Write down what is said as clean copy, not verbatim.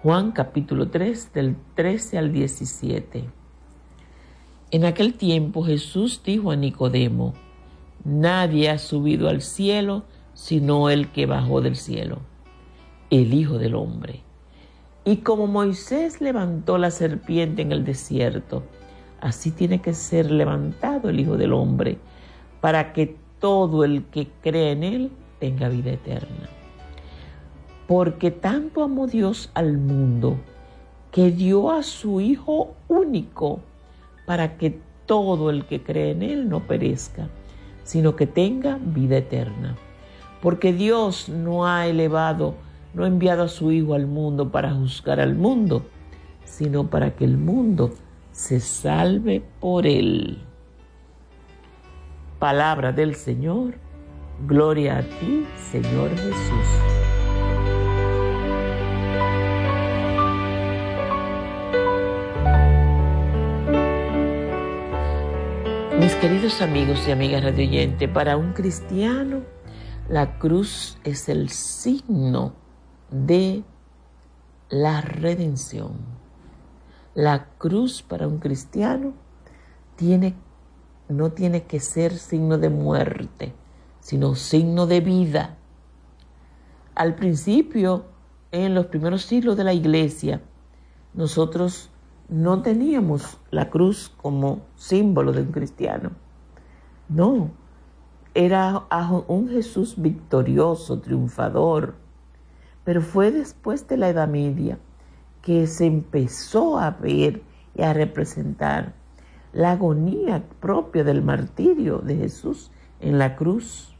Juan capítulo 3 del 13 al 17. En aquel tiempo Jesús dijo a Nicodemo: nadie ha subido al cielo sino el que bajó del cielo, el Hijo del Hombre. Y como Moisés levantó la serpiente en el desierto, así tiene que ser levantado el Hijo del Hombre, para que todo el que cree en él tenga vida eterna. Porque tanto amó Dios al mundo, que dio a su Hijo único, para que todo el que cree en él no perezca, sino que tenga vida eterna. Porque Dios no ha enviado a su Hijo al mundo para juzgar al mundo, sino para que el mundo se salve por él. Palabra del Señor. Gloria a ti, Señor Jesús. Mis queridos amigos y amigas radioyentes, para un cristiano, la cruz es el signo de la redención. La cruz para un cristiano no tiene que ser signo de muerte, sino signo de vida. Al principio, en los primeros siglos de la iglesia, nosotros no teníamos la cruz como símbolo de un cristiano. No, era un Jesús victorioso, triunfador. Pero fue después de la Edad Media que se empezó a ver y a representar la agonía propia del martirio de Jesús en la cruz.